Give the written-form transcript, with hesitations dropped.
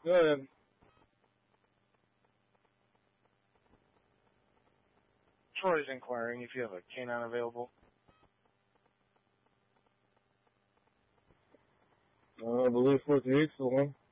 Go ahead. Troy's inquiring if you have a canine available. I believe 438's the one.